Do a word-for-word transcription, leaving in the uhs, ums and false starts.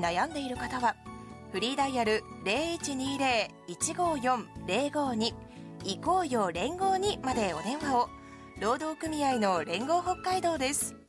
悩んでいる方はフリーダイヤル ゼロいちにゼロ いちごよん ゼロごに 行こうよ連合にまでお電話を。労働組合の連合北海道です。